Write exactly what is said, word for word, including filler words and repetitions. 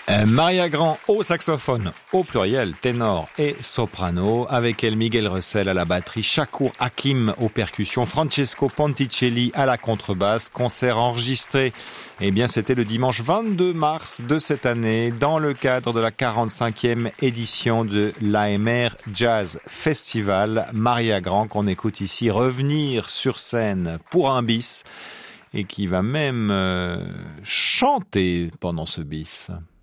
Euh, Maria Grand au saxophone, au pluriel, ténor et soprano. Avec elle, Miguel Russell à la batterie, Shakur Hakim aux percussions, Francesco Ponticelli à la contrebasse. Concert enregistré, eh bien, c'était le dimanche vingt-deux mars de cette année, dans le cadre de la quarante-cinquième édition de l'A M R Jazz Festival. Maria Grand, qu'on écoute ici, revenir sur scène pour un bis, et qui va même euh, chanter pendant ce bis.